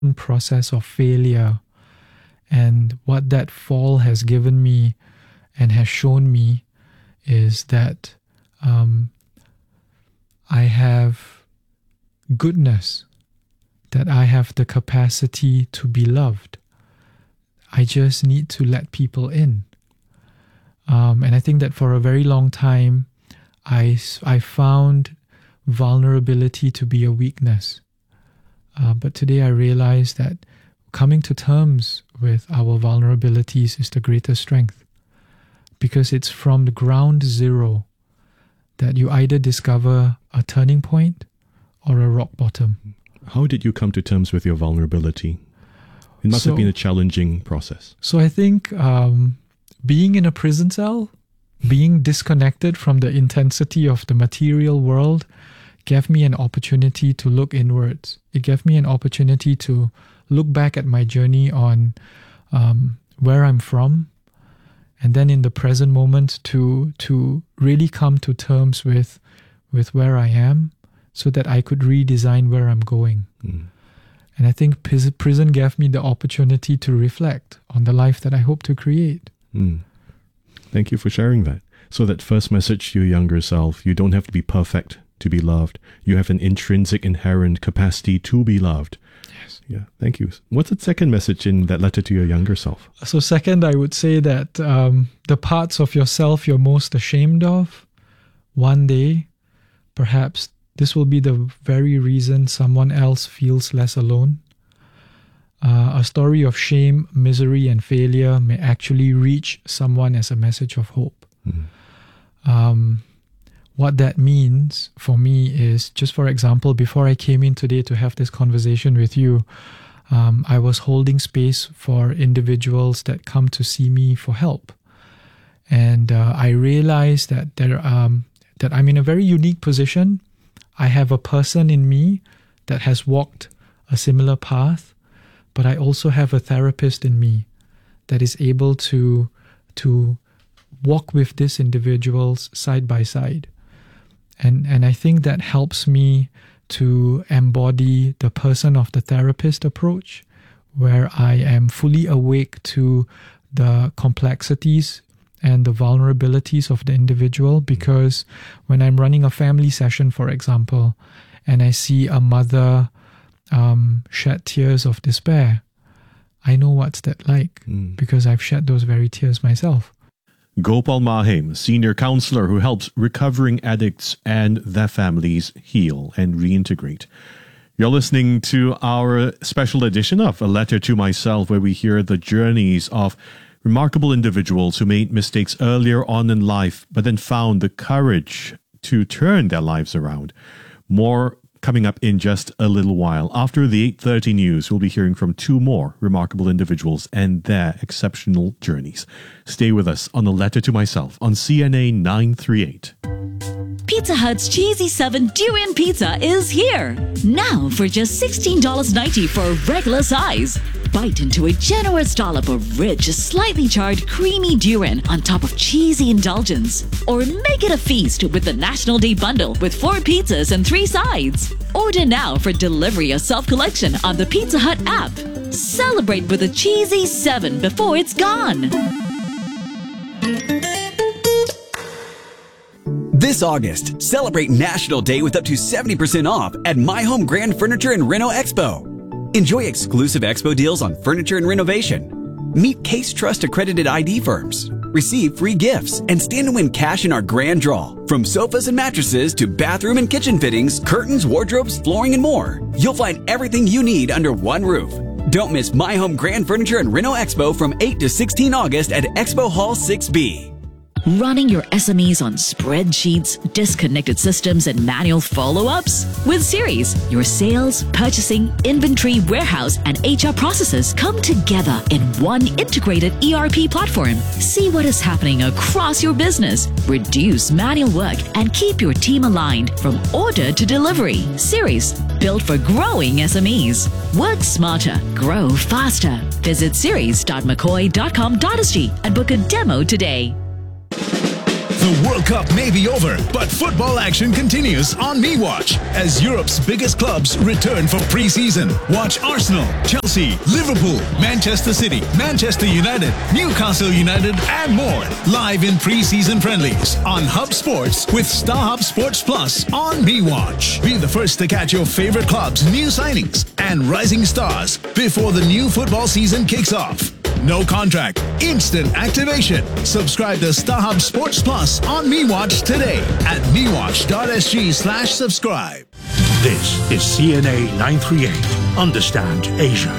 process of failure. And what that fall has given me and has shown me is that I have goodness, that I have the capacity to be loved. I just need to let people in. And I think that for a very long time, I found vulnerability to be a weakness. But today I realize that coming to terms with our vulnerabilities is the greatest strength, because it's from the ground zero that you either discover a turning point or a rock bottom. How did you come to terms with your vulnerability? It must have been a challenging process. So I think being in a prison cell, being disconnected from the intensity of the material world, gave me an opportunity to look inwards. It gave me an opportunity to look back at my journey on where I'm from, and then in the present moment to really come to terms with where I am, so that I could redesign where I'm going. And I think prison gave me the opportunity to reflect on the life that I hope to create. Thank you for sharing that. So that first message to your younger self, you don't have to be perfect to be loved. You have an intrinsic, inherent capacity to be loved. Yes. Yeah, thank you. What's the second message in that letter to your younger self? So second, I would say that the parts of yourself you're most ashamed of, one day, perhaps this will be the very reason someone else feels less alone. A story of shame, misery, and failure may actually reach someone as a message of hope. What that means for me is, just for example, before I came in today to have this conversation with you, I was holding space for individuals that come to see me for help. And I realized that that I'm in a very unique position. I have a person in me that has walked a similar path, but I also have a therapist in me that is able to walk with these individuals side by side. And I think that helps me to embody the person of the therapist approach, where I am fully awake to the complexities and the vulnerabilities of the individual. Because when I'm running a family session, for example, and I see a mother shed tears of despair, I know what's that like, because I've shed those very tears myself. Gopal Mahim, senior counselor who helps recovering addicts and their families heal and reintegrate. You're listening to our special edition of A Letter to Myself, where we hear the journeys of remarkable individuals who made mistakes earlier on in life, but then found the courage to turn their lives around. More coming up in just a little while. After the 8:30 news, we'll be hearing from two more remarkable individuals and their exceptional journeys. Stay with us on A Letter to Myself on CNA 938. Pizza Hut's Cheesy 7 Durian Pizza is here! Now for just $16.90 for a regular size. Bite into a generous dollop of rich, slightly charred, creamy durian on top of cheesy indulgence. Or make it a feast with the National Day Bundle with 4 pizzas and 3 sides. Order now for delivery or self-collection on the Pizza Hut app. Celebrate with a Cheesy 7 before it's gone. This August, celebrate National Day with up to 70% off at My Home Grand Furniture and Reno Expo. Enjoy exclusive expo deals on furniture and renovation. Meet Case Trust accredited ID firms. Receive free gifts and stand to win cash in our grand draw. From sofas and mattresses to bathroom and kitchen fittings, curtains, wardrobes, flooring, and more. You'll find everything you need under one roof. Don't miss My Home Grand Furniture and Reno Expo from 8 to 16 August at Expo Hall 6B. Running your SMEs on spreadsheets, disconnected systems, and manual follow-ups? With Series, your sales, purchasing, inventory, warehouse, and HR processes come together in one integrated ERP platform. See what is happening across your business, reduce manual work, and keep your team aligned from order to delivery. Series, built for growing SMEs. Work smarter, grow faster. Visit series.mccoy.com.sg and book a demo today. The World Cup may be over, but football action continues on MeWatch as Europe's biggest clubs return for pre-season. Watch Arsenal, Chelsea, Liverpool, Manchester City, Manchester United, Newcastle United, and more live in pre-season friendlies on Hub Sports with StarHub Sports Plus on MeWatch. Be the first to catch your favorite clubs' new signings and rising stars before the new football season kicks off. No contract, instant activation. Subscribe to StarHub Sports Plus on MeWatch today at mewatch.sg/subscribe. This is CNA 938. Understand Asia.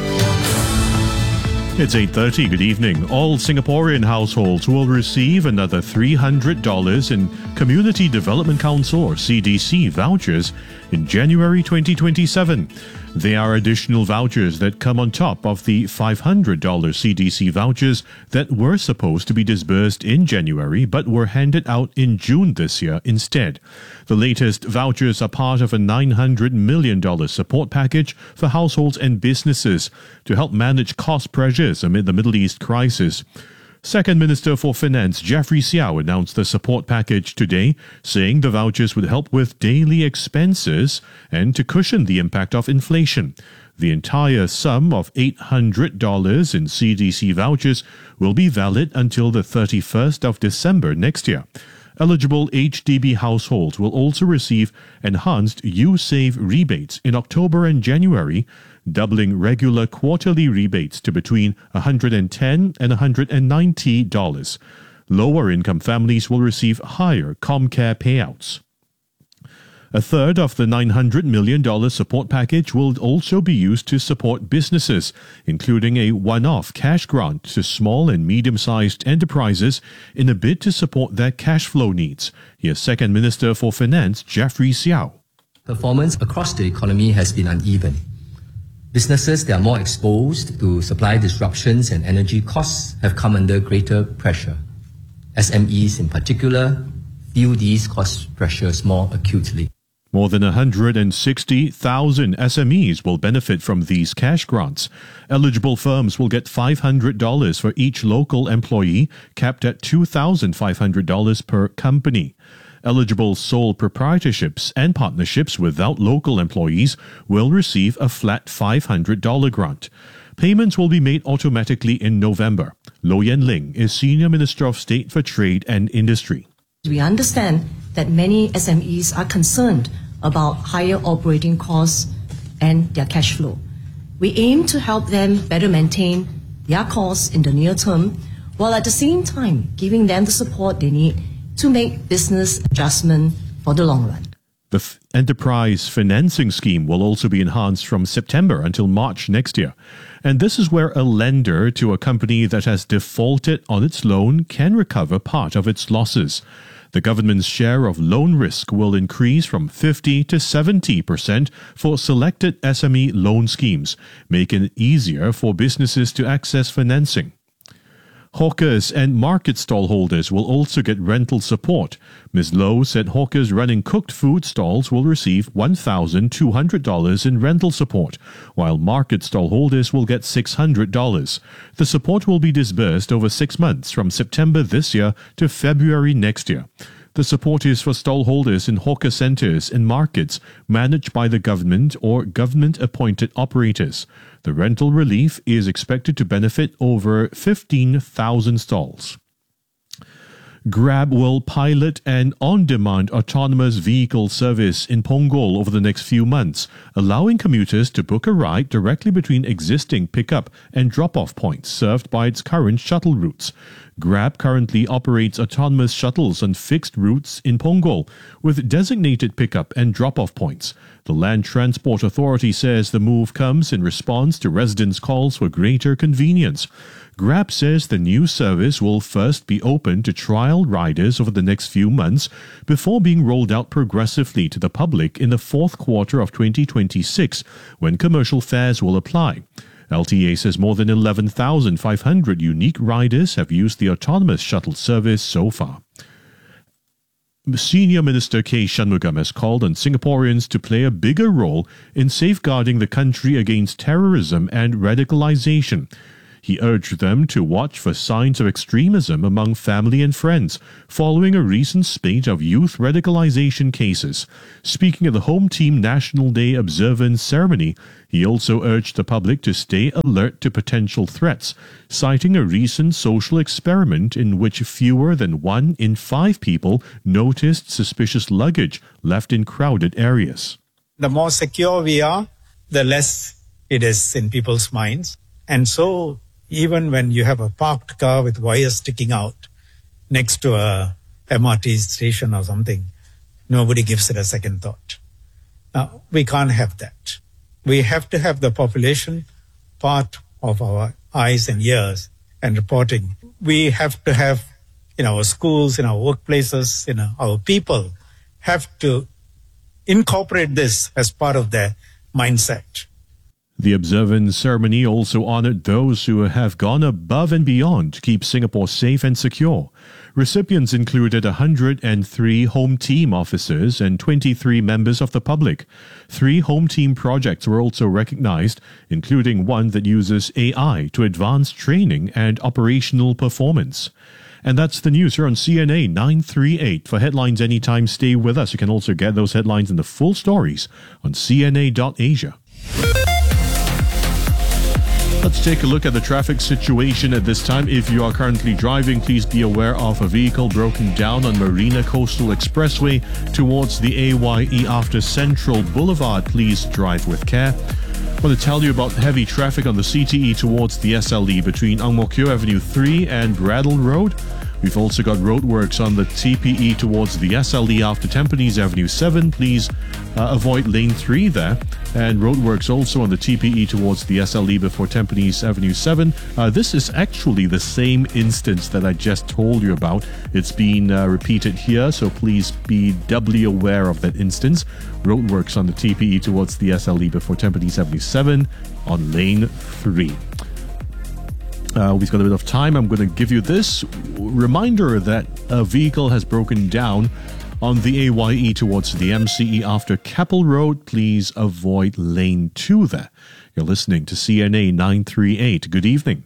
It's 8:30. Good evening. All Singaporean households will receive another $300 in Community Development Council or CDC vouchers in January 2027. They are additional vouchers that come on top of the $500 CDC vouchers that were supposed to be disbursed in January but were handed out in June this year instead. The latest vouchers are part of a $900 million support package for households and businesses to help manage cost pressures amid the Middle East crisis. Second Minister for Finance Jeffrey Siao announced the support package today, saying the vouchers would help with daily expenses and to cushion the impact of inflation. The entire sum of $800 in CDC vouchers will be valid until the 31st of December next year. Eligible HDB households will also receive enhanced USave rebates in October and January, doubling regular quarterly rebates to between $110 and $190. Lower income families will receive higher ComCare payouts. A third of the $900 million support package will also be used to support businesses, including a one-off cash grant to small and medium-sized enterprises in a bid to support their cash flow needs. Here's Second Minister for Finance Jeffrey Siao. Performance across the economy has been uneven. Businesses that are more exposed to supply disruptions and energy costs have come under greater pressure. SMEs in particular feel these cost pressures more acutely. More than 160,000 SMEs will benefit from these cash grants. Eligible firms will get $500 for each local employee, capped at $2,500 per company. Eligible sole proprietorships and partnerships without local employees will receive a flat $500 grant. Payments will be made automatically in November. Low Yen Ling is Senior Minister of State for Trade and Industry. We understand that many SMEs are concerned about higher operating costs and their cash flow. We aim to help them better maintain their costs in the near term, while at the same time giving them the support they need to make business adjustment for the long run. The enterprise financing scheme will also be enhanced from September until March next year. And this is where a lender to a company that has defaulted on its loan can recover part of its losses. The government's share of loan risk will increase from 50% to 70% for selected SME loan schemes, making it easier for businesses to access financing. Hawkers and market stall holders will also get rental support. Ms. Low said hawkers running cooked food stalls will receive $1,200 in rental support, while market stall holders will get $600. The support will be disbursed over 6 months from September this year to February next year. The support is for stall holders in hawker centres and markets managed by the government or government-appointed operators. The rental relief is expected to benefit over 15,000 stalls. Grab will pilot an on-demand autonomous vehicle service in Punggol over the next few months, allowing commuters to book a ride directly between existing pick-up and drop-off points served by its current shuttle routes. Grab currently operates autonomous shuttles on fixed routes in Punggol, with designated pick-up and drop-off points. The Land Transport Authority says the move comes in response to residents' calls for greater convenience. Grab says the new service will first be open to trial riders over the next few months before being rolled out progressively to the public in the fourth quarter of 2026, when commercial fares will apply. LTA says more than 11,500 unique riders have used the autonomous shuttle service so far. Senior Minister K. Shanmugam has called on Singaporeans to play a bigger role in safeguarding the country against terrorism and radicalization. He urged them to watch for signs of extremism among family and friends following a recent spate of youth radicalization cases. Speaking at the Home Team National Day observance ceremony, he also urged the public to stay alert to potential threats, citing a recent social experiment in which fewer than 1 in 5 people noticed suspicious luggage left in crowded areas. The more secure we are, the less it is in people's minds. And so even when you have a parked car with wires sticking out next to a MRT station or something, nobody gives it a second thought. Now, we can't have that. We have to have the population part of our eyes and ears and reporting. We have to have in our schools, in our workplaces, our people have to incorporate this as part of their mindset. The observance ceremony also honored those who have gone above and beyond to keep Singapore safe and secure. Recipients included 103 Home Team officers and 23 members of the public. 3 Home Team projects were also recognized, including one that uses AI to advance training and operational performance. And that's the news here on CNA 938. For headlines anytime, stay with us. You can also get those headlines and the full stories on cna.asia. Let's take a look at the traffic situation at this time. If you are currently driving, please be aware of a vehicle broken down on Marina Coastal Expressway towards the AYE after Central Boulevard. Please drive with care. I want to tell you about heavy traffic on the CTE towards the SLE between Ang Mo Kio Avenue 3 and Bradle Road. We've also got roadworks on the TPE towards the SLE after Tampines Avenue 7. Please avoid lane 3 there. And roadworks also on the TPE towards the SLE before Tampines Avenue 7. This is actually the same instance that I just told you about. It's been repeated here, so please be doubly aware of that instance. Roadworks on the TPE towards the SLE before Tampines Avenue 7 on lane 3. We've got a bit of time. I'm going to give you this reminder that a vehicle has broken down on the AYE towards the MCE after Keppel Road. Please avoid lane 2 there. You're listening to CNA 938. Good evening.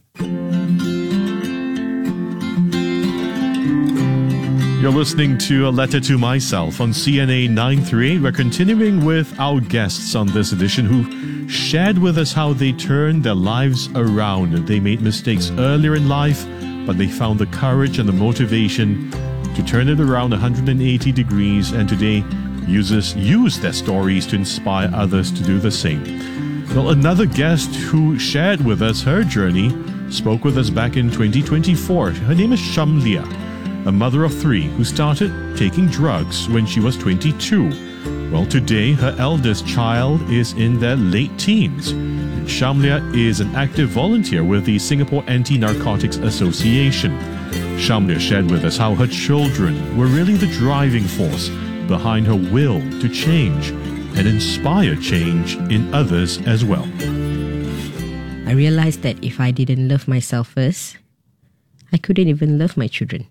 You're listening to A Letter to Myself on CNA 938. We're continuing with our guests on this edition who shared with us how they turned their lives around. They made mistakes earlier in life, but they found the courage and the motivation to turn it around 180 degrees and today use their stories to inspire others to do the same. Well, another guest who shared with us her journey spoke with us back in 2024. Her name is Shamlia, a mother of 3 who started taking drugs when she was 22. Well, today her eldest child is in their late teens. And Shamlia is an active volunteer with the Singapore Anti-Narcotics Association. Shamlia shared with us how her children were really the driving force behind her will to change and inspire change in others as well. I realized that if I didn't love myself first, I couldn't even love my children.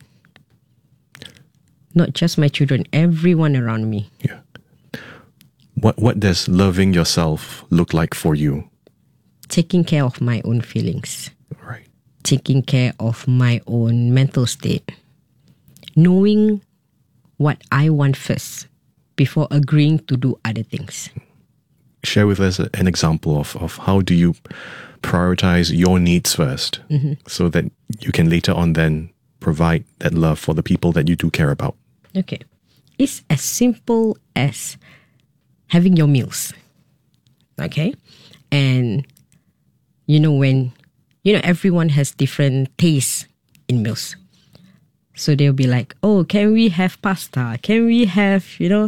Not just my children, everyone around me. Yeah. What does loving yourself look like for you? Taking care of my own feelings. Right. Taking care of my own mental state. Knowing what I want first before agreeing to do other things. Share with us an example of how do you prioritize your needs first so that you can later on then provide that love for the people that you do care about. Okay. It's as simple as having your meals. Okay? And when everyone has different tastes in meals. So they'll be like, oh, can we have pasta? Can we have,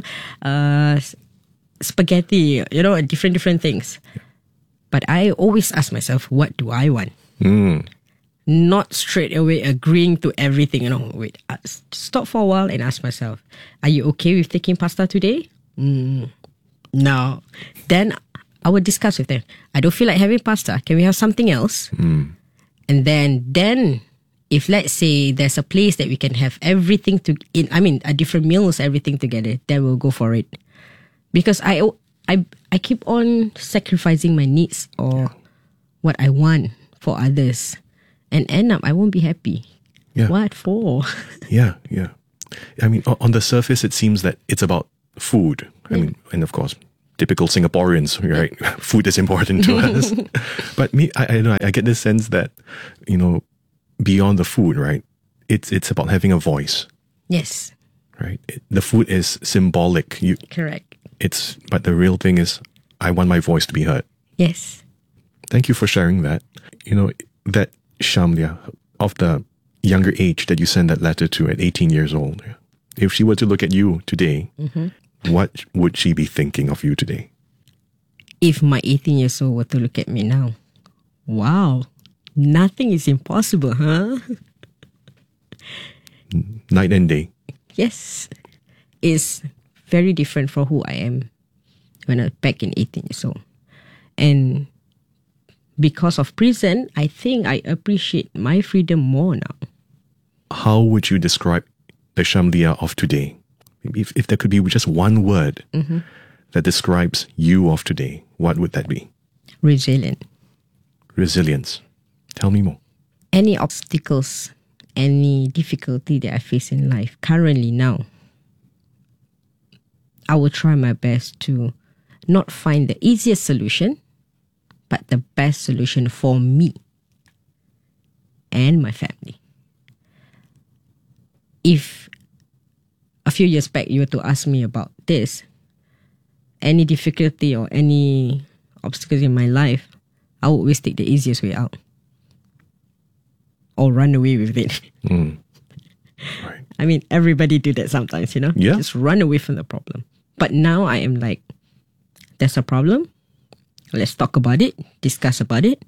spaghetti? Different things. But I always ask myself, what do I want? Not straight away agreeing to everything. Wait, stop for a while and ask myself, are you okay with taking pasta today? No. Then I would discuss with them. I don't feel like having pasta. Can we have something else? And then if let's say there's a place that we can have everything a different meals, everything together, then we'll go for it. Because I keep on sacrificing my needs or what I want for others and end up I won't be happy. Yeah. What for? Yeah. I mean, on the surface, it seems that it's about food. I mean, and of course, typical Singaporeans, right? Food is important to us. But I get this sense that, beyond the food, right? It's about having a voice. Yes. Right? The food is symbolic. Correct. But the real thing is, I want my voice to be heard. Yes. Thank you for sharing that. That Shamlia, of the younger age that you sent that letter to at 18 years old, if she were to look at you today, what would she be thinking of you today? If my 18 years old were to look at me now, wow, nothing is impossible, huh? Night and day. Yes. It's very different from who I am when I was back in 18 years old. And because of prison, I think I appreciate my freedom more now. How would you describe the Shamlia of today? If there could be just one word that describes you of today, what would that be? Resilient. Resilience. Tell me more. Any obstacles, any difficulty that I face in life currently now, I will try my best to not find the easiest solution, but the best solution for me and my family. If a few years back you were to ask me about this, any difficulty or any obstacles in my life, I would always take the easiest way out or run away with it. Right. I mean, everybody do that sometimes, Yeah. Just run away from the problem. But now I am like, there's a problem. Let's talk about it, discuss about it,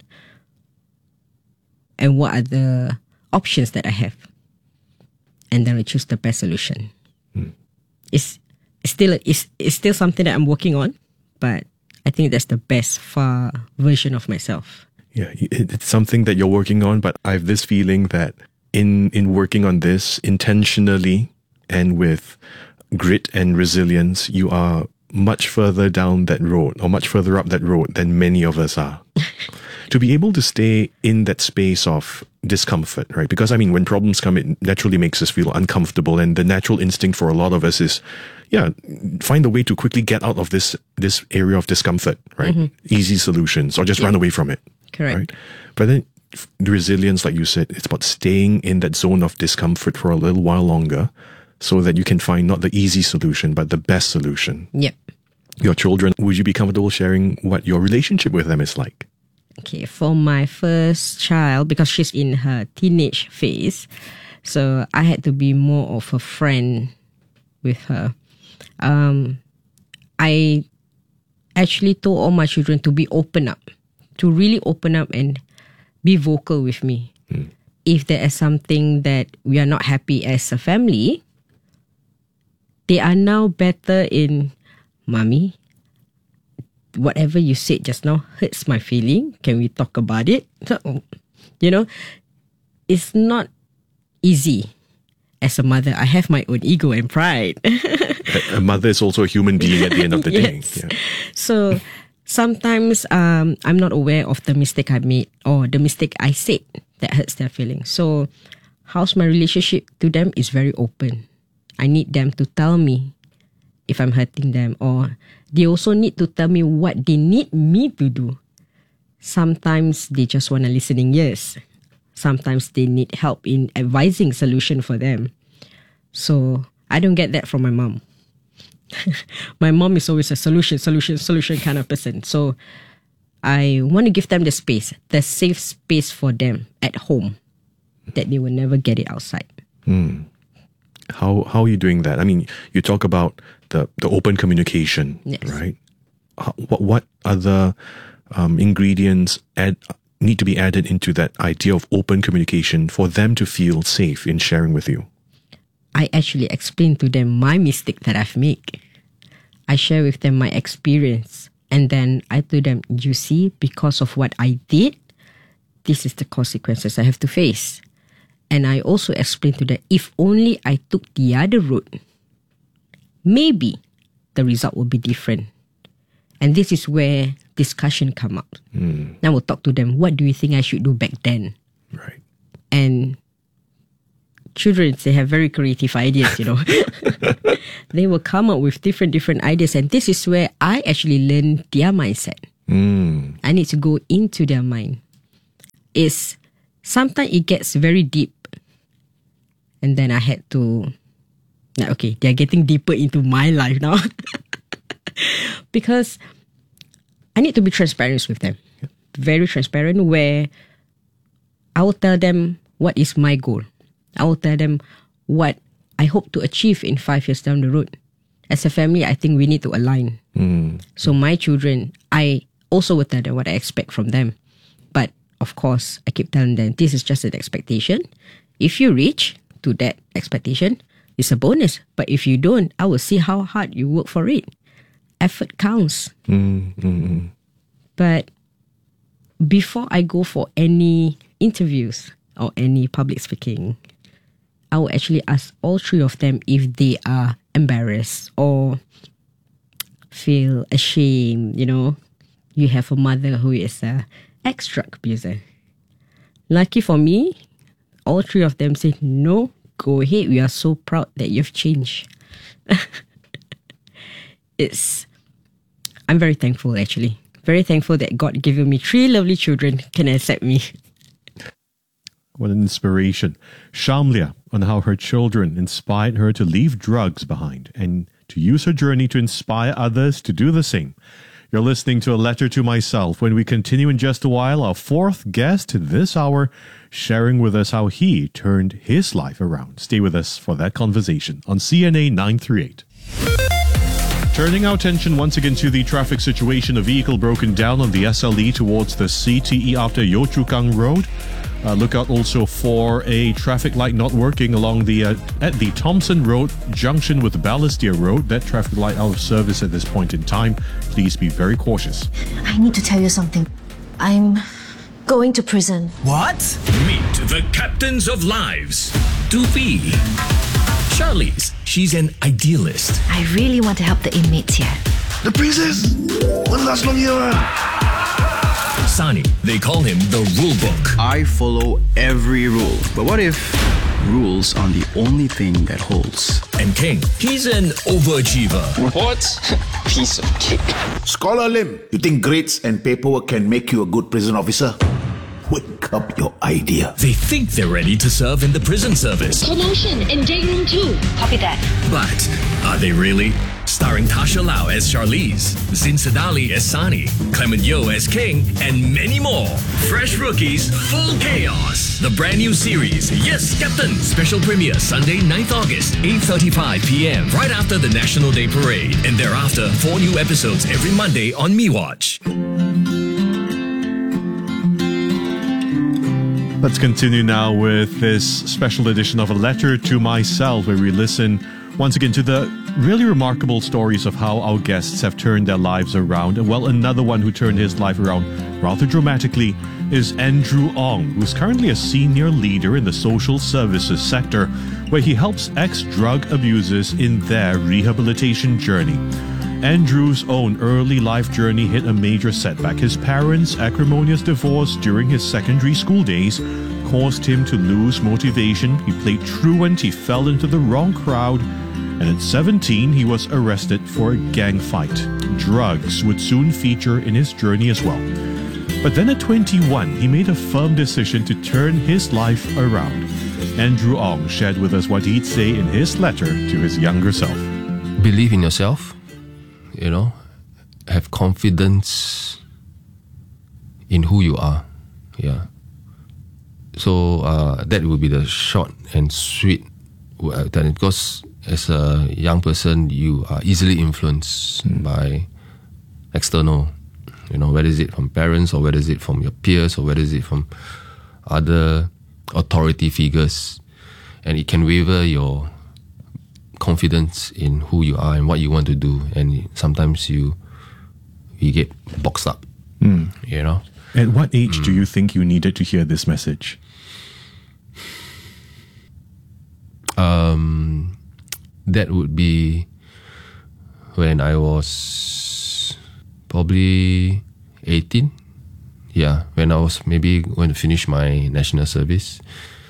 and what are the options that I have. And then I choose the best solution. It's still something that I'm working on, but I think that's the best far version of myself. Yeah, it's something that you're working on, but I have this feeling that in working on this intentionally and with grit and resilience, you are much further down that road or much further up that road than many of us are. To be able to stay in that space of discomfort, right? Because, I mean, when problems come, it naturally makes us feel uncomfortable. And the natural instinct for a lot of us is, find a way to quickly get out of this area of discomfort, right? Easy solutions or just run away from it. Correct. Right? But then the resilience, like you said, it's about staying in that zone of discomfort for a little while longer so that you can find not the easy solution, but the best solution. Yep. Your children, would you be comfortable sharing what your relationship with them is like? Okay, for my first child, because she's in her teenage phase, so I had to be more of a friend with her. I actually told all my children to be open up, to really open up and be vocal with me. If there is something that we are not happy as a family, they are now better in, Mommy, whatever you said just now hurts my feeling. Can we talk about it? It's not easy. As a mother, I have my own ego and pride. A mother is also a human being at the end of the day. Yes. Yeah. So sometimes I'm not aware of the mistake I made or the mistake I said that hurts their feelings. So how's my relationship to them is very open. I need them to tell me if I'm hurting them, or they also need to tell me what they need me to do. Sometimes they just want a listening ears. Sometimes they need help in advising solution for them. So I don't get that from my mom. My mom is always a solution kind of person. So I want to give them the space, the safe space for them at home, that they will never get it outside. How are you doing that? I mean, you talk about the open communication, yes, right? What other ingredients need to be added into that idea of open communication for them to feel safe in sharing with you? I actually explain to them my mistake that I've made. I share with them my experience. And then I tell them, you see, because of what I did, this is the consequences I have to face. And I also explain to them, if only I took the other route, maybe the result will be different. And this is where discussion come up. Now we'll talk to them, what do you think I should do back then? Right. And children, they have very creative ideas, They will come up with different ideas. And this is where I actually learn their mindset. I need to go into their mind. Sometimes it gets very deep. And then I had to, okay, they're getting deeper into my life now. Because I need to be transparent with them. Very transparent, where I will tell them what is my goal. I will tell them what I hope to achieve in 5 years down the road. As a family, I think we need to align. So my children, I also will tell them what I expect from them. But of course, I keep telling them, this is just an expectation. If you reach to that expectation, it's a bonus. But if you don't, I will see how hard you work for it. Effort counts. But before I go for any interviews or any public speaking, I will actually ask all three of them if they are embarrassed or feel ashamed. You have a mother who is an ex-drug abuser. Lucky for me, all three of them said, no, go ahead. We are so proud that you've changed. I'm very thankful, actually. Very thankful that God given me 3 lovely children can accept me. What an inspiration. Shamlia, on how her children inspired her to leave drugs behind and to use her journey to inspire others to do the same. You're listening to A Letter to Myself. When we continue in just a while, our 4th guest this hour sharing with us how he turned his life around. Stay with us for that conversation on CNA 938. Turning our attention once again to the traffic situation, a vehicle broken down on the SLE towards the CTE after Yio Chu Kang Road. Look out also for a traffic light not working along at the Thompson Road junction with Balestier Road. That traffic light out of service at this point in time. Please be very cautious. I need to tell you something. I'm going to prison. What? Meet the captains of lives. Doopy. Charlize. She's an idealist. I really want to help the inmates here. The princess? One last long year. Sani, they call him the rule book. I follow every rule. But what if rules are the only thing that holds? And King, he's an overachiever. What? Piece of cake. Scholar Lim, you think grades and paperwork can make you a good prison officer? Wake up your idea. They think they're ready to serve in the prison service. Promotion in day room 2. Copy that. But are they really? Starring Tasha Lau as Charlize, Zin Sedali as Sani, Clement Yeoh as King, and many more. Fresh rookies, full chaos. The brand new series, Yes, Captain. Special premiere Sunday, 9th August, 8:35 p.m. right after the National Day Parade. And thereafter, 4 new episodes every Monday on MeWatch. Let's continue now with this special edition of A Letter to Myself, where we listen once again to the really remarkable stories of how our guests have turned their lives around. And well, another one who turned his life around rather dramatically is Andrew Ong, who's currently a senior leader in the social services sector, where he helps ex-drug abusers in their rehabilitation journey. Andrew's own early life journey hit a major setback. His parents' acrimonious divorce during his secondary school days caused him to lose motivation. He played truant, he fell into the wrong crowd, and at 17 he was arrested for a gang fight. Drugs would soon feature in his journey as well. But then at 21, he made a firm decision to turn his life around. Andrew Ong shared with us what he'd say in his letter to his younger self. Believe in yourself. Have confidence in who you are. Yeah. So that would be the short and sweet. Because as a young person, you are easily influenced by external, whether is it from parents or whether is it from your peers or whether is it from other authority figures, and it can waver your confidence in who you are and what you want to do, and sometimes you get boxed up. At what age do you think you needed to hear this message? That would be when I was probably 18. Yeah, when I was maybe going to finish my national service.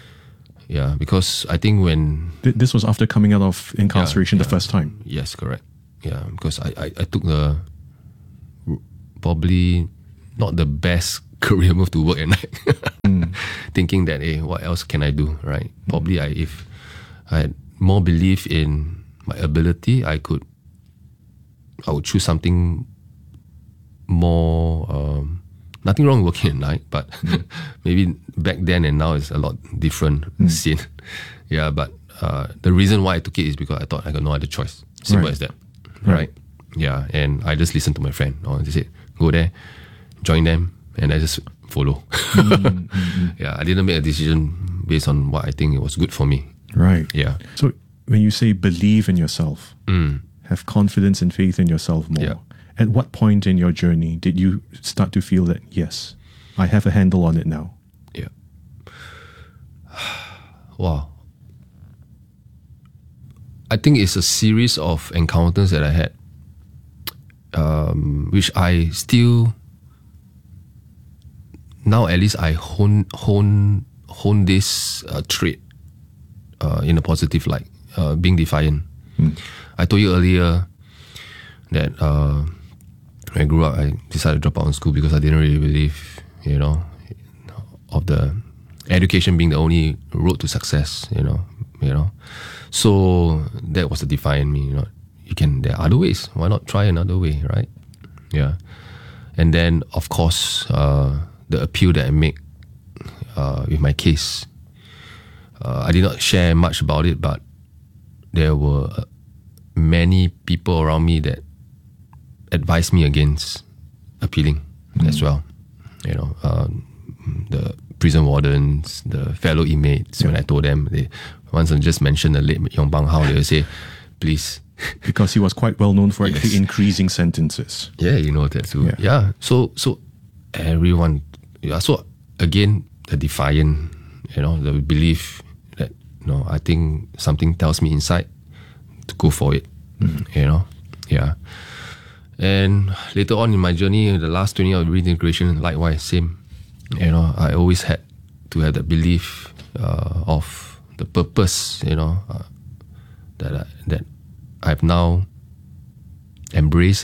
Yeah, because I think when This was after coming out of incarceration the first time. Yes, correct. Yeah, because I took the probably not the best career move to work at night, thinking that, hey, what else can I do, right? Probably if I had more belief in my ability, I would choose something more. Nothing wrong working at night, but maybe back then and now is a lot different scene. Yeah, but the reason why I took it is because I thought I got no other choice. Simple as that, right? Yeah, and I just listened to my friend. They said, go there, join them, and I just follow. Yeah, I didn't make a decision based on what I think it was good for me. Right. Yeah. So when you say believe in yourself, have confidence and faith in yourself more, at what point in your journey did you start to feel that, yes, I have a handle on it now? Yeah. Wow. I think it's a series of encounters that I had, which I still, now at least I hone this trait in a positive light, being defiant. I told you earlier that when I grew up, I decided to drop out of school because I didn't really believe, of the education being the only road to success, So that was the defiant me, there are other ways. Why not try another way, right? Yeah. And then, of course, the appeal that I make with my case, I did not share much about it, but there were many people around me that advised me against appealing as well. The prison wardens, the fellow inmates, when I told them, once I just mentioned the late Yong Bang Hao, they would say, please. Because he was quite well known for actually increasing sentences. Yeah, you know that too. Yeah. So everyone, so again, the defiant, the belief that, I think something tells me inside to go for it, Yeah. And later on in my journey, the last 20 years of reintegration, likewise, same. I always had to have that belief of the purpose, that I've now embraced.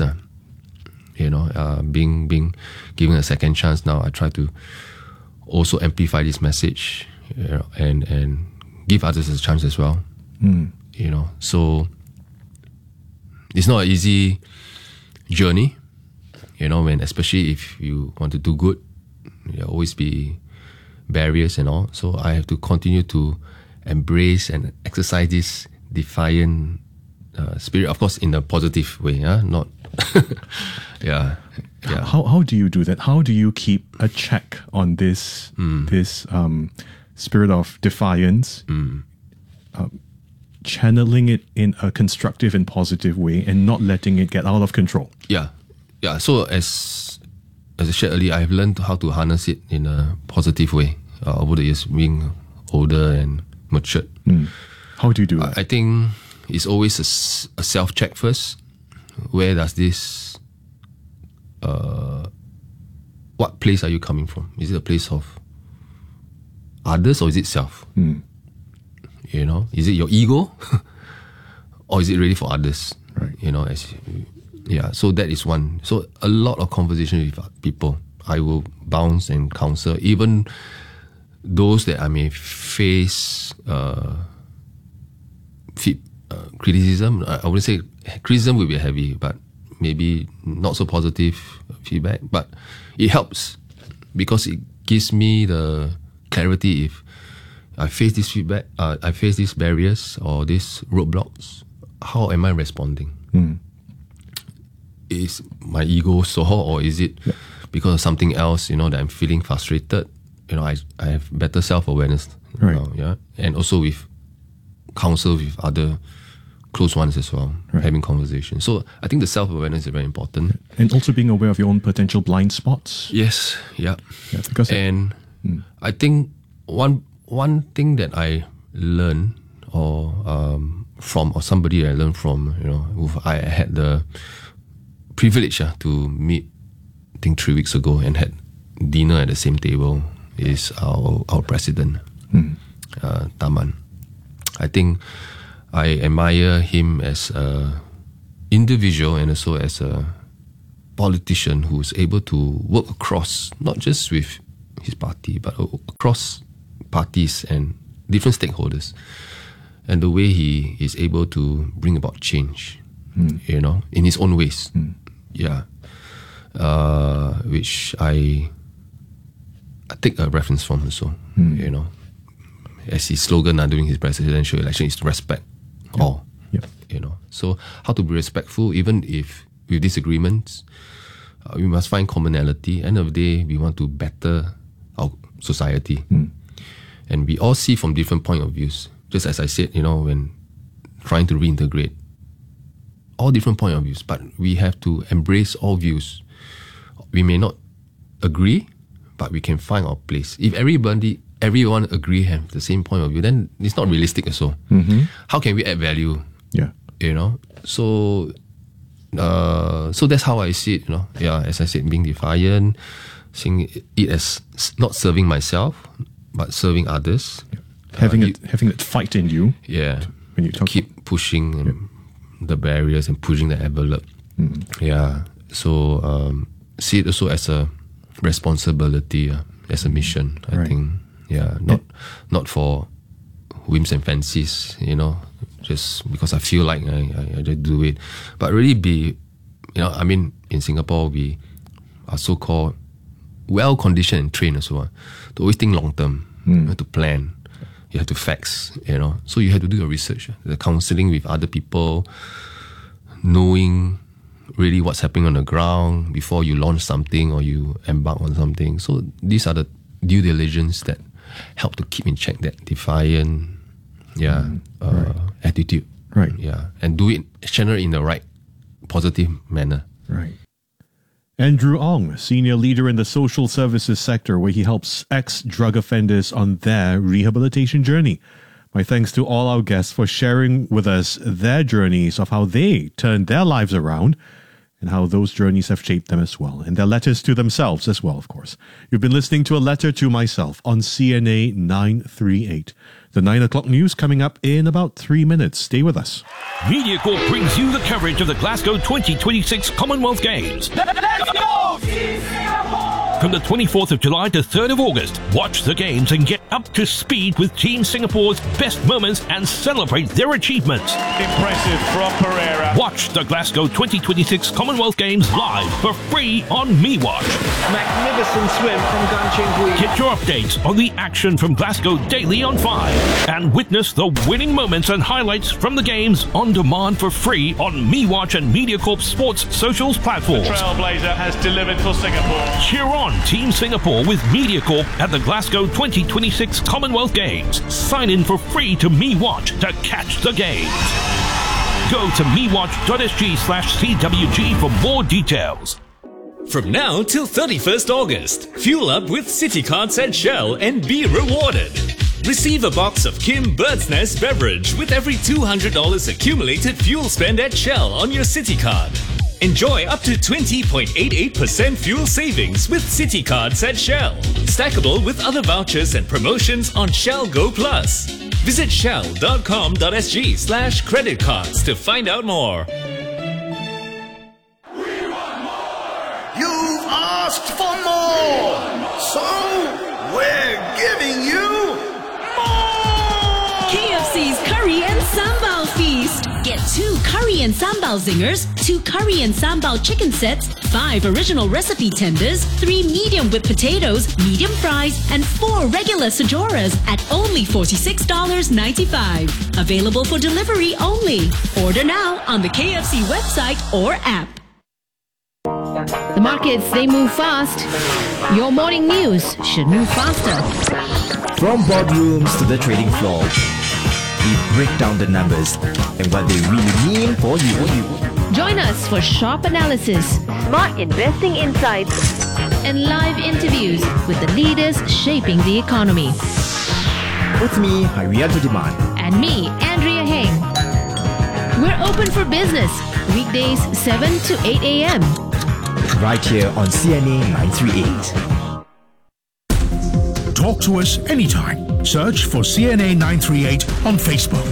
Being given a second chance now, I try to also amplify this message, and give others a chance as well. So it's not an easy journey, especially if you want to do good, there'll always be barriers and all. So I have to continue to embrace and exercise this defiant spirit, of course, in a positive way, not yeah. How do you do that? How do you keep a check on this spirit of defiance, channeling it in a constructive and positive way, and not letting it get out of control? Yeah. So as I shared earlier, I've learned how to harness it in a positive way over the years, being older and matured. How do you do that? I think it's always a self-check first. Where does this, what place are you coming from? Is it a place of others or is it self? Is it your ego or is it really for others? Right. So that is one. So a lot of conversation with people. I will bounce and counsel, even those that I may face criticism. I wouldn't say criticism will be heavy, but maybe not so positive feedback. But it helps because it gives me the clarity if I face this feedback, I face these barriers or these roadblocks. How am I responding? Is my ego sore, or is it because of something else? That I'm feeling frustrated. I have better self-awareness. Right. And also with counsel with other close ones as well, having conversations. So I think the self-awareness is very important. And also being aware of your own potential blind spots. Yes, Because I think one thing that I learned from somebody I learned from, who I had the privilege to meet, I think 3 weeks ago, and had dinner at the same table, is our president. Taman. I think I admire him as a individual and also as a politician who's able to work across, not just with his party, but across parties and different stakeholders. And the way he is able to bring about change, you know, in his own ways. Yeah. Which I take a reference from also, you know. As his slogan during his presidential election is respect all. You know, so how to be respectful, even if with disagreements, we must find commonality. End of the day, we want to better our society, and we all see from different point of views. Just as I said, you know, when trying to reintegrate, all different point of views, but we have to embrace all views. We may not agree, but we can find our place. If everyone agree have the same point of view, then it's not realistic as well. How can we add value? Yeah, you know. So that's how I see it. You know, yeah. As I said, being defiant, seeing it as not serving myself, but serving others. Having that fight in you. Yeah. When you keep pushing the barriers and pushing the envelope. Yeah. So see it also as a responsibility, as a mission. I think. Yeah. Not for whims and fancies. You know, just because I feel like I just do it, but really be. You know, I mean, in Singapore we are so-called well-conditioned and trained as well to always think long-term. You have to plan. You have to facts, you know. So you have to do your research, the counselling with other people, knowing really what's happening on the ground before you launch something or you embark on something. So these are the due diligence that help to keep in check that defiant, attitude, right? Yeah, and do it generally in the right, positive manner, right. Andrew Ong, senior leader in the social services sector, where he helps ex-drug offenders on their rehabilitation journey. My thanks to all our guests for sharing with us their journeys of how they turned their lives around and how those journeys have shaped them as well, and their letters to themselves as well, of course. You've been listening to A Letter to Myself on CNA 938. The 9 o'clock news coming up in about 3 minutes. Stay with us. MediaCorp brings you the coverage of the Glasgow 2026 Commonwealth Games. Let's go! From the 24th of July to 3rd of August, watch the games and get up to speed with Team Singapore's best moments and celebrate their achievements. Impressive from Pereira. Watch the Glasgow 2026 Commonwealth Games live for free on MeWatch. Magnificent swim from Gan Cheng Hui. Get your updates on the action from Glasgow daily on 5 and witness the winning moments and highlights from the games on demand for free on MeWatch and MediaCorp Sports socials platforms. The Trailblazer has delivered for Singapore. Cheer on Team Singapore with MediaCorp at the Glasgow 2026 Commonwealth Games. Sign in for free to MeWatch to catch the games. Go to mewatch.sg/CWG for more details. From now till 31st August, fuel up with City Cards at Shell and be rewarded. Receive a box of Kim Bird's Nest beverage with every $200 accumulated fuel spend at Shell on your City Card. Enjoy up to 20.88% fuel savings with City Cards at Shell. Stackable with other vouchers and promotions on Shell Go Plus. Visit shell.com.sg/credit cards to find out more. You've asked for more, so we're giving you more! KFC's Curry and Sambal Feast. Get 2 curry and sambal zingers, 2 curry and sambal chicken sets, 5 original recipe tenders, 3 medium with potatoes, medium fries, and 4 regular Sajoras at only $46.95. Available for delivery only. Order now on the KFC website or app. The markets, they move fast. Your morning news should move faster. From boardrooms to the trading floor, we break down the numbers and what they really mean for you. Join us for sharp analysis, smart investing insights, and live interviews with the leaders shaping the economy. With me, Harianto Diman. And me, Andrea Heng. We're open for business, weekdays 7 to 8 a.m. Right here on CNA 938. Talk to us anytime. Search for CNA 938 on Facebook.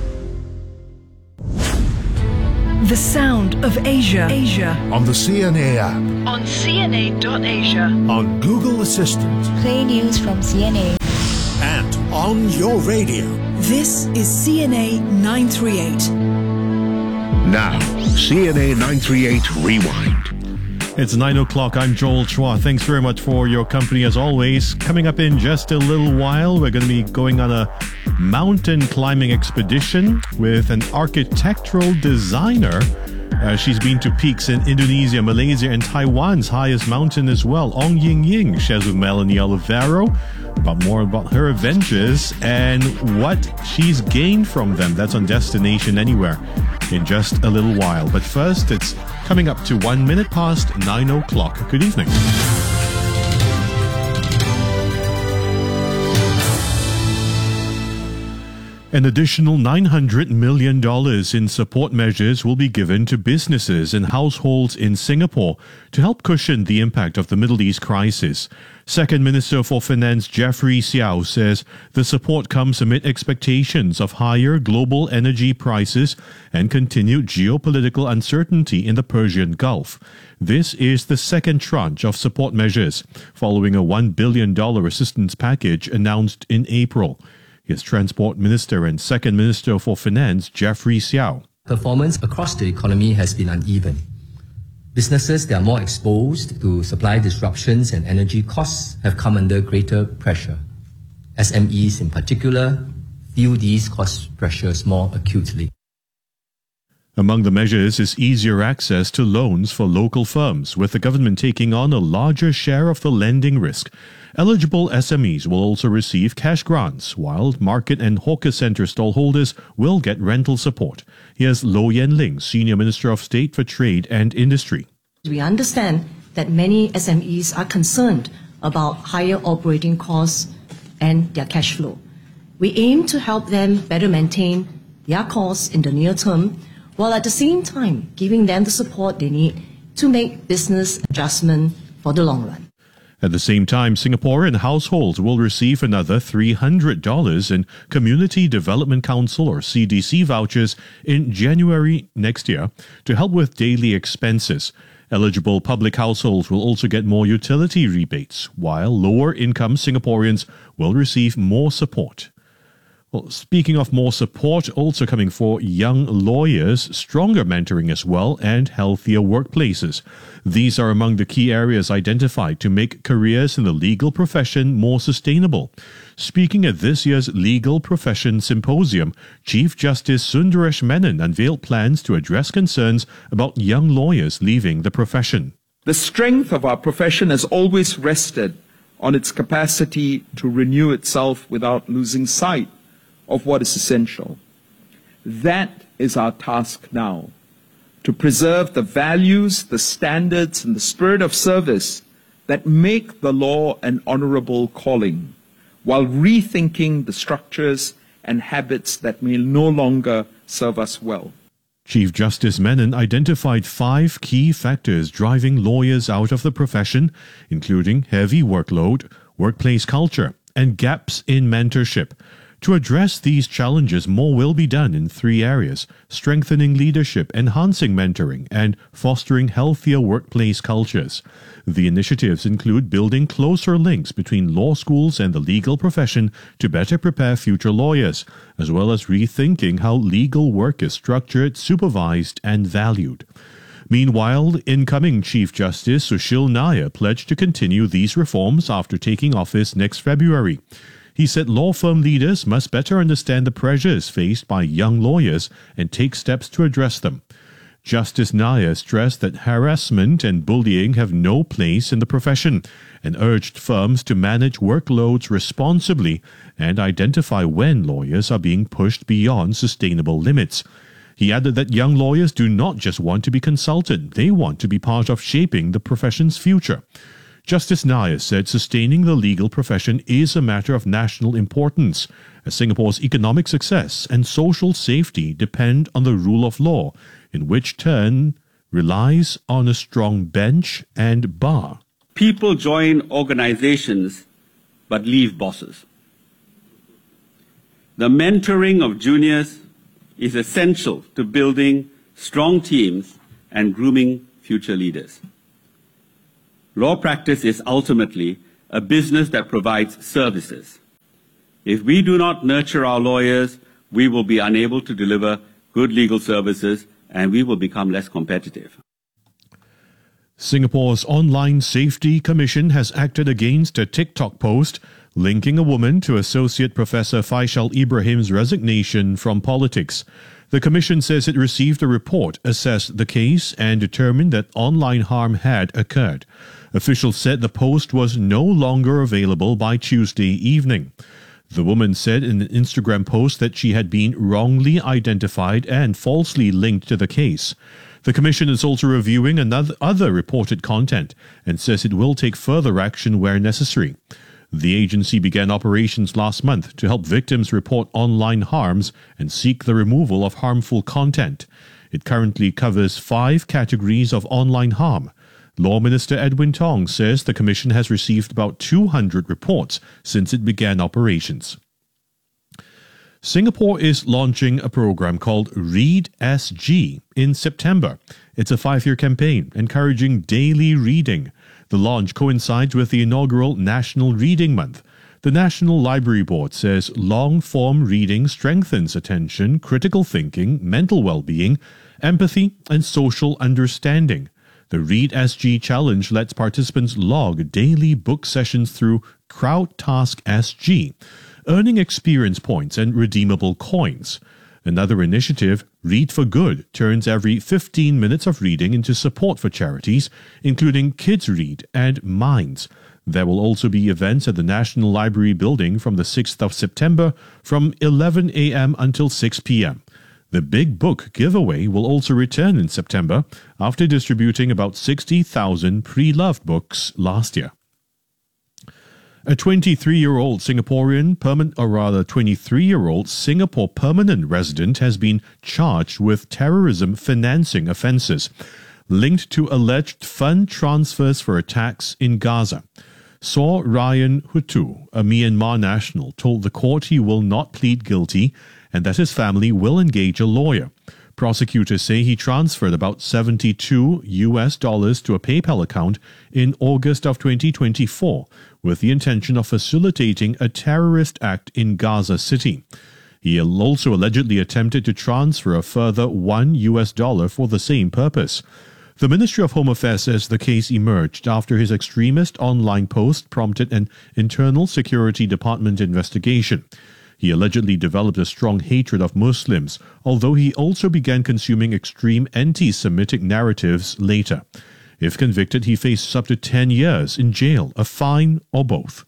The sound of Asia. On the CNA app. On CNA.Asia. On Google Assistant. Play news from CNA. And on your radio. This is CNA 938. Now, CNA 938 Rewind. It's 9 o'clock. I'm Joel Chua. Thanks very much for your company as always. Coming up in just a little while, we're going to be going on a mountain climbing expedition with an architectural designer. She's been to peaks in Indonesia, Malaysia, and Taiwan's highest mountain as well. Ong Ying Ying shares with Melanie Olivero more about her adventures and what she's gained from them. That's on Destination Anywhere in just a little while. But first, it's coming up to 1 minute past 9 o'clock. Good evening. An additional $900 million in support measures will be given to businesses and households in Singapore to help cushion the impact of the Middle East crisis. Second Minister for Finance Jeffrey Xiao says the support comes amid expectations of higher global energy prices and continued geopolitical uncertainty in the Persian Gulf. This is the second tranche of support measures, following a $1 billion assistance package announced in April. Here's Transport Minister and Second Minister for Finance, Jeffrey Xiao. Performance across the economy has been uneven. Businesses that are more exposed to supply disruptions and energy costs have come under greater pressure. SMEs in particular feel these cost pressures more acutely. Among the measures is easier access to loans for local firms, with the government taking on a larger share of the lending risk. Eligible SMEs will also receive cash grants, while market and hawker centre stallholders will get rental support. Here's Loh Yen Ling, Senior Minister of State for Trade and Industry. We understand that many SMEs are concerned about higher operating costs and their cash flow. We aim to help them better maintain their costs in the near term, while at the same time giving them the support they need to make business adjustment for the long run. At the same time, Singaporean households will receive another $300 in Community Development Council or CDC vouchers in January next year to help with daily expenses. Eligible public households will also get more utility rebates, while lower income Singaporeans will receive more support. Well, speaking of more support, also coming for young lawyers, stronger mentoring as well, and healthier workplaces. These are among the key areas identified to make careers in the legal profession more sustainable. Speaking at this year's Legal Profession Symposium, Chief Justice Sundaresh Menon unveiled plans to address concerns about young lawyers leaving the profession. The strength of our profession has always rested on its capacity to renew itself without losing sight of what is essential. That is our task now, to preserve the values, the standards, and the spirit of service that make the law an honorable calling, while rethinking the structures and habits that may no longer serve us well. Chief Justice Menon identified 5 key factors driving lawyers out of the profession, including heavy workload, workplace culture, and gaps in mentorship. To address these challenges, more will be done in 3 areas: strengthening leadership, enhancing mentoring, and fostering healthier workplace cultures. The initiatives include building closer links between law schools and the legal profession to better prepare future lawyers, as well as rethinking how legal work is structured, supervised, and valued. Meanwhile, incoming Chief Justice Sushil Nair pledged to continue these reforms after taking office next February. He said law firm leaders must better understand the pressures faced by young lawyers and take steps to address them. Justice Nair stressed that harassment and bullying have no place in the profession and urged firms to manage workloads responsibly and identify when lawyers are being pushed beyond sustainable limits. He added that young lawyers do not just want to be consulted, they want to be part of shaping the profession's future. Justice Nair said sustaining the legal profession is a matter of national importance, as Singapore's economic success and social safety depend on the rule of law, in which turn relies on a strong bench and bar. People join organizations but leave bosses. The mentoring of juniors is essential to building strong teams and grooming future leaders. Law practice is ultimately a business that provides services. If we do not nurture our lawyers, we will be unable to deliver good legal services and we will become less competitive. Singapore's Online Safety Commission has acted against a TikTok post linking a woman to Associate Professor Faisal Ibrahim's resignation from politics. The Commission says it received a report, assessed the case, and determined that online harm had occurred. Officials said the post was no longer available by Tuesday evening. The woman said in an Instagram post that she had been wrongly identified and falsely linked to the case. The Commission is also reviewing other reported content and says it will take further action where necessary. The agency began operations last month to help victims report online harms and seek the removal of harmful content. It currently covers 5 categories of online harm. Law Minister Edwin Tong says the Commission has received about 200 reports since it began operations. Singapore is launching a program called Read SG in September. It's a 5-year campaign encouraging daily reading. The launch coincides with the inaugural National Reading Month. The National Library Board says long-form reading strengthens attention, critical thinking, mental well-being, empathy, and social understanding. The Read SG Challenge lets participants log daily book sessions through CrowdTask SG, earning experience points and redeemable coins. Another initiative, Read for Good, turns every 15 minutes of reading into support for charities, including Kids Read and Minds. There will also be events at the National Library building from the 6th of September from 11 a.m. until 6 p.m. The Big Book giveaway will also return in September after distributing about 60,000 pre-loved books last year. A 23-year-old Singapore permanent resident has been charged with terrorism financing offences linked to alleged fund transfers for attacks in Gaza. Saw Ryan Hutu, a Myanmar national, told the court he will not plead guilty and that his family will engage a lawyer. Prosecutors say he transferred about $72 to a PayPal account in August of 2024 with the intention of facilitating a terrorist act in Gaza City. He also allegedly attempted to transfer a further $1 for the same purpose. The Ministry of Home Affairs says the case emerged after his extremist online post prompted an Internal Security Department investigation. He allegedly developed a strong hatred of Muslims, although he also began consuming extreme anti-Semitic narratives later. If convicted, he faces up to 10 years in jail, a fine, or both.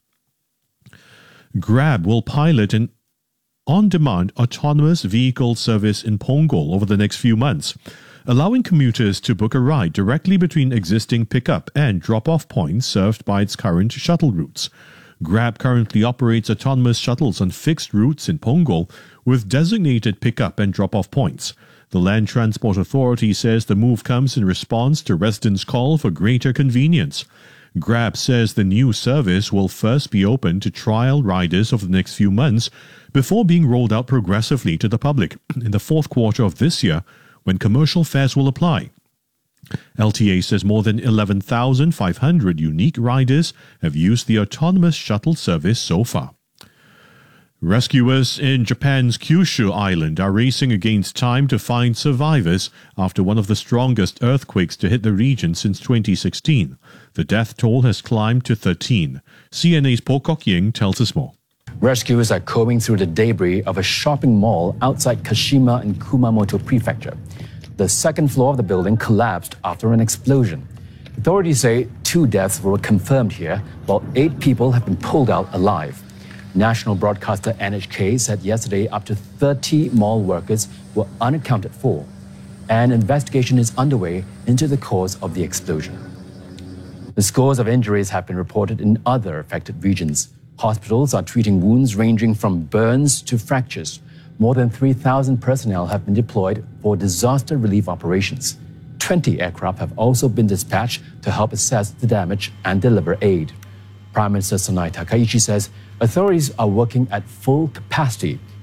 Grab will pilot an on-demand autonomous vehicle service in Punggol over the next few months, allowing commuters to book a ride directly between existing pick-up and drop-off points served by its current shuttle routes. Grab currently operates autonomous shuttles on fixed routes in Punggol with designated pick-up and drop-off points. The Land Transport Authority says the move comes in response to residents' call for greater convenience. Grab says the new service will first be open to trial riders over the next few months before being rolled out progressively to the public in the fourth quarter of this year when commercial fares will apply. LTA says more than 11,500 unique riders have used the autonomous shuttle service so far. Rescuers in Japan's Kyushu Island are racing against time to find survivors after one of the strongest earthquakes to hit the region since 2016. The death toll has climbed to 13. CNA's Po Kok Ying tells us more. Rescuers are combing through the debris of a shopping mall outside Kashima in Kumamoto Prefecture. The second floor of the building collapsed after an explosion. Authorities say 2 deaths were confirmed here, while 8 people have been pulled out alive. National broadcaster NHK said yesterday up to 30 mall workers were unaccounted for. An investigation is underway into the cause of the explosion. The scores of injuries have been reported in other affected regions. Hospitals are treating wounds ranging from burns to fractures. More than 3,000 personnel have been deployed for disaster relief operations. 20 aircraft have also been dispatched to help assess the damage and deliver aid. Prime Minister Sonai Takaichi says authorities are working at full capacity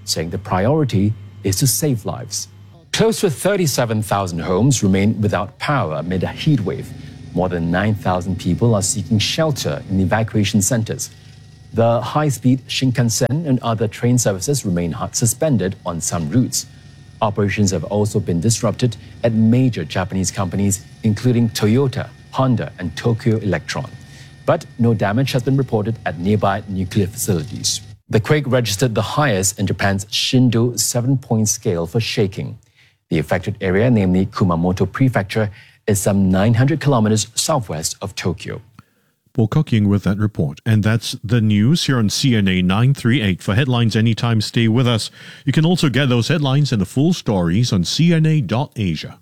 saying the priority is to save lives. Close to 37,000 homes remain without power amid a heat wave. More than 9,000 people are seeking shelter in evacuation centers. The high-speed Shinkansen and other train services remain suspended on some routes. Operations have also been disrupted at major Japanese companies, including Toyota, Honda, and Tokyo Electron. But no damage has been reported at nearby nuclear facilities. The quake registered the highest in Japan's Shindo 7-point scale for shaking. The affected area, namely Kumamoto Prefecture, is some 900 kilometers southwest of Tokyo. Paul Cooking with that report. And that's the news here on CNA 938. For headlines anytime, stay with us. You can also get those headlines and the full stories on cna.asia.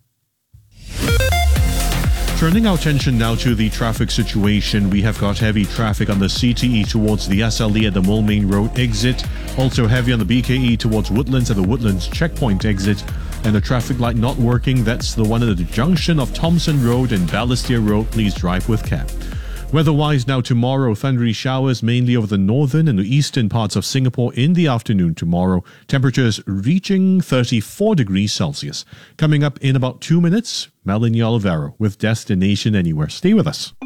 Turning our attention now to the traffic situation, we have got heavy traffic on the CTE towards the SLE at the Moulmein Road exit. Also heavy on the BKE towards Woodlands at the Woodlands checkpoint exit. And the traffic light not working, that's the one at the junction of Thompson Road and Balestier Road. Please drive with care. Weather-wise now tomorrow, thundery showers mainly over the northern and the eastern parts of Singapore in the afternoon tomorrow. Temperatures reaching 34 degrees Celsius. Coming up in about 2 minutes, Melanie Olivero with Destination Anywhere. Stay with us.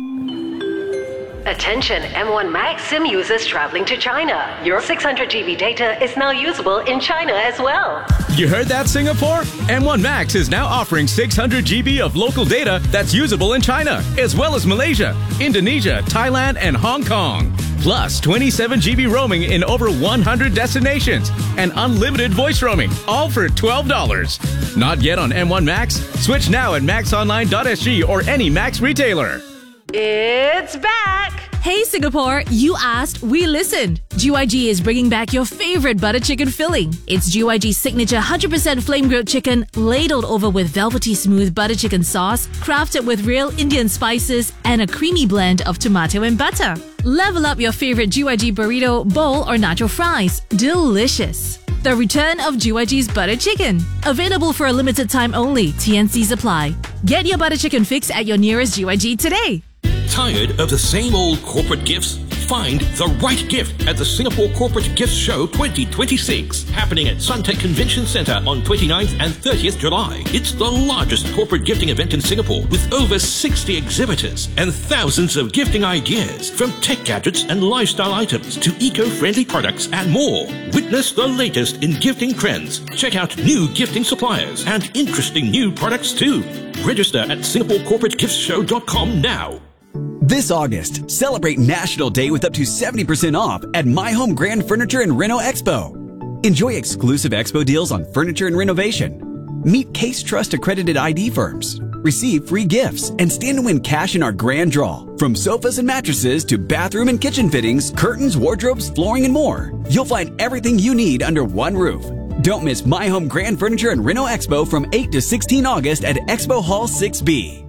Attention M1 Max SIM users traveling to China. Your 600 GB data is now usable in China as well. You heard that, Singapore? M1 Max is now offering 600 GB of local data that's usable in China, as well as Malaysia, Indonesia, Thailand, and Hong Kong. Plus 27 GB roaming in over 100 destinations and unlimited voice roaming, all for $12. Not yet on M1 Max? Switch now at maxonline.sg or any Max retailer. It's back! Hey Singapore, you asked, we listened. GYG is bringing back your favorite butter chicken filling. It's GYG's signature 100% flame-grilled chicken, ladled over with velvety smooth butter chicken sauce, crafted with real Indian spices and a creamy blend of tomato and butter. Level up your favorite GYG burrito, bowl or nacho fries. Delicious. The return of GYG's butter chicken. Available for a limited time only. TNCs apply. Get your butter chicken fix at your nearest GYG today. Tired of the same old corporate gifts? Find the right gift at the Singapore Corporate Gifts Show 2026, happening at Suntec Convention Centre on 29th and 30th July. It's the largest corporate gifting event in Singapore with over 60 exhibitors and thousands of gifting ideas, from tech gadgets and lifestyle items to eco-friendly products and more. Witness the latest in gifting trends. Check out new gifting suppliers and interesting new products too. Register at SingaporeCorporateGiftsShow.com now. This August, celebrate National Day with up to 70% off at My Home Grand Furniture and Reno Expo. Enjoy exclusive expo deals on furniture and renovation. Meet Case Trust accredited ID firms. Receive free gifts and stand to win cash in our grand draw. From sofas and mattresses to bathroom and kitchen fittings, curtains, wardrobes, flooring, and more. You'll find everything you need under one roof. Don't miss My Home Grand Furniture and Reno Expo from 8 to 16 August at Expo Hall 6B.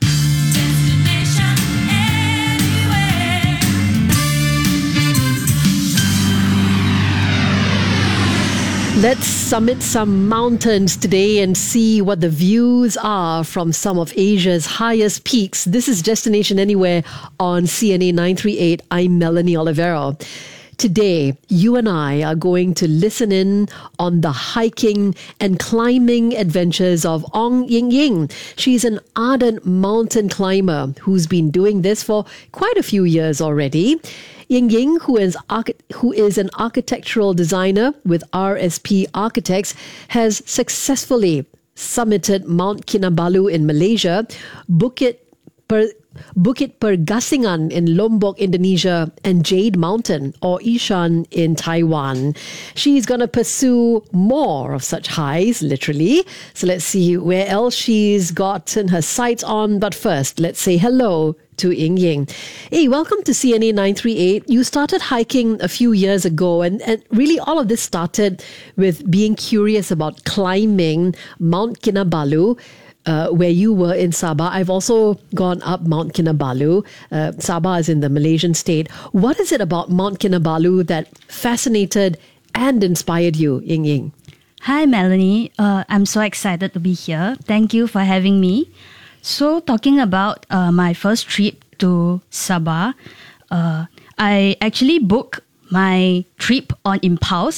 Let's summit some mountains today and see what the views are from some of Asia's highest peaks. This is Destination Anywhere on CNA 938. I'm Melanie Olivero. Today, you and I are going to listen in on the hiking and climbing adventures of Ong Ying Ying. She's an ardent mountain climber who's been doing this for quite a few years already. Ying Ying, who is an architectural designer with RSP Architects, has successfully summited Mount Kinabalu in Malaysia, Bukit Pergasingan in Lombok, Indonesia, and Jade Mountain or Ishan in Taiwan. She's going to pursue more of such highs, literally. So let's see where else she's gotten her sights on. But first, let's say hello to Ying Ying. Hey, welcome to CNA 938. You started hiking a few years ago, and really all of this started with being curious about climbing Mount Kinabalu, where you were in Sabah. I've also gone up Mount Kinabalu. Sabah is in the Malaysian state. What is it about Mount Kinabalu that fascinated and inspired you, Ying Ying? Hi, Melanie. I'm so excited to be here. Thank you for having me. So, talking about my first trip to Sabah, I actually booked my trip on impulse.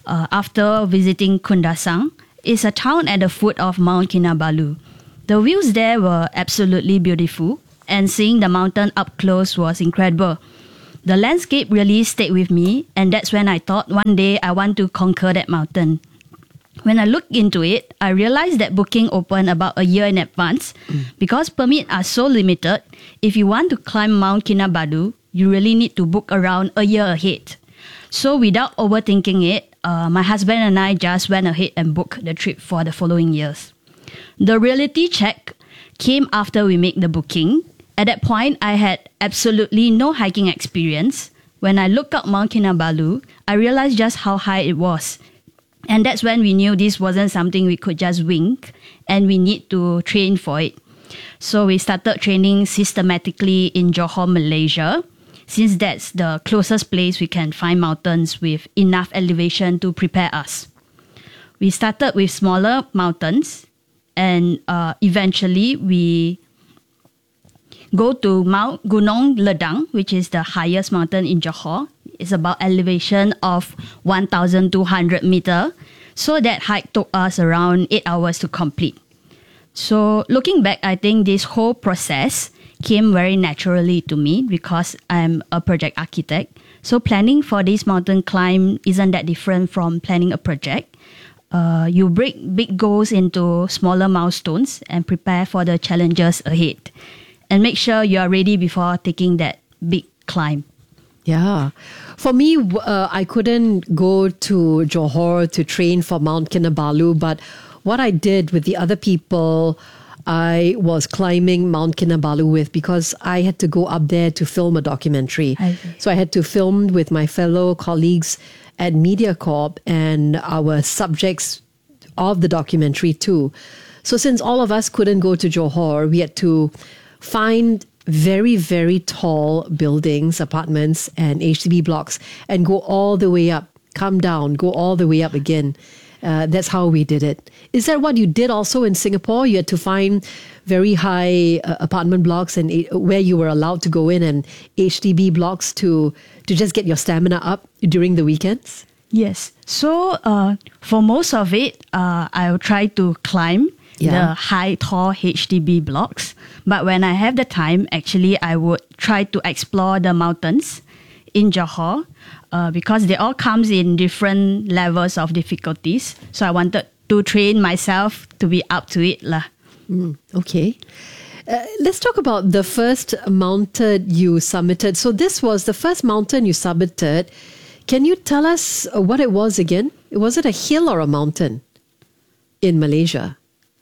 after visiting Kundasang. It's a town at the foot of Mount Kinabalu. The views there were absolutely beautiful, and seeing the mountain up close was incredible. The landscape really stayed with me, and that's when I thought one day I want to conquer that mountain. When I looked into it, I realized that booking opened about a year in advance. Because permits are so limited, if you want to climb Mount Kinabalu, you really need to book around a year ahead. So without overthinking it, my husband and I just went ahead and booked the trip for the following years. The reality check came after we made the booking. At that point, I had absolutely no hiking experience. When I looked up Mount Kinabalu, I realized just how high it was. And that's when we knew this wasn't something we could just wing, and we need to train for it. So we started training systematically in Johor, Malaysia, since that's the closest place we can find mountains with enough elevation to prepare us. We started with smaller mountains, and eventually we go to Mount Gunung Ledang, which is the highest mountain in Johor. It's about elevation of 1,200 meters. So that hike took us around 8 hours to complete. So looking back, I think this whole process came very naturally to me because I'm a project architect. So planning for this mountain climb isn't that different from planning a project. You break big goals into smaller milestones and prepare for the challenges ahead. And make sure you are ready before taking that big climb. Yeah. For me, I couldn't go to Johor to train for Mount Kinabalu, but what I did with the other people I was climbing Mount Kinabalu with, because I had to go up there to film a documentary. So I had to film with my fellow colleagues at MediaCorp and our subjects of the documentary too. So since all of us couldn't go to Johor, we had to find very, very tall buildings, apartments and HDB blocks and go all the way up, come down, go all the way up again. That's how we did it. Is that what you did also in Singapore? You had to find very high apartment blocks and where you were allowed to go in, and HDB blocks to just get your stamina up during the weekends? Yes. So for most of it, I'll try to climb the high, tall HDB blocks. But when I have the time, actually, I would try to explore the mountains in Johor because they all comes in different levels of difficulties. So I wanted to train myself to be up to it lah. Okay. Let's talk about the first mountain you summited. So this was the first mountain you summited. Can you tell us what it was again? Was it a hill or a mountain in Malaysia?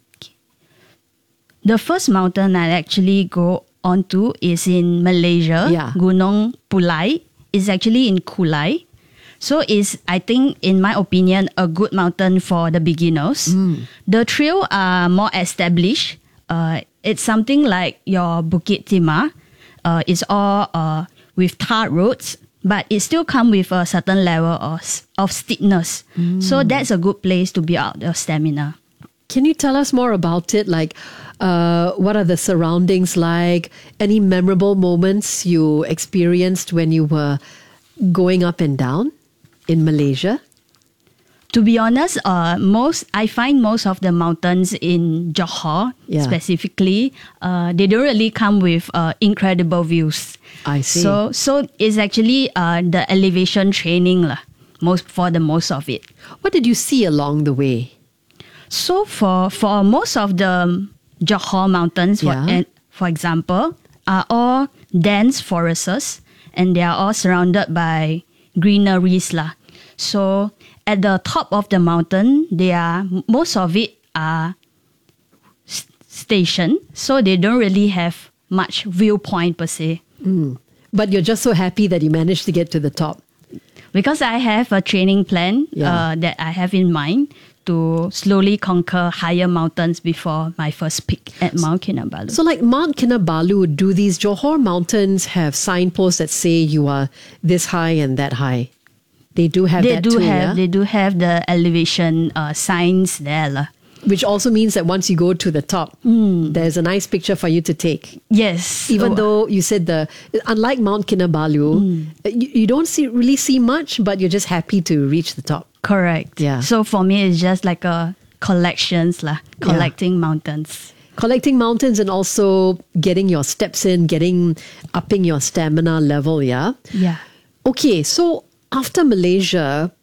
The first mountain I actually go onto is in Malaysia, Gunung Pulai. It's actually in Kulai. So it's, I think, in my opinion, a good mountain for the beginners. The trail are more established. It's something like your Bukit Timah. It's all with tar roads, but it still comes with a certain level of steepness. So that's a good place to build out your stamina. Can you tell us more about it? Like, what are the surroundings like? Any memorable moments you experienced when you were going up and down in Malaysia? To be honest, I find most of the mountains in Johor specifically, they don't really come with incredible views. I see. So it's actually the elevation training for the most of it. What did you see along the way? So for most of the Johor mountains, for example, are all dense forests, and they are all surrounded by greeneries lah. So at the top of the mountain, most of it are station, so they don't really have much viewpoint per se. But you're just so happy that you managed to get to the top. Because I have a training plan that I have in mind to slowly conquer higher mountains before my first peak at Mount Kinabalu. So like Mount Kinabalu, do these Johor mountains have signposts that say you are this high and that high? They do have that too, They do have the elevation signs there lah. Which also means that once you go to the top, there's a nice picture for you to take. Yes. Even though you said unlike Mount Kinabalu, you don't really see much, but you're just happy to reach the top. Correct. Yeah. So for me, it's just like a collecting mountains. Collecting mountains and also getting your steps in, upping your stamina level, yeah? Yeah. Okay, so after Malaysia,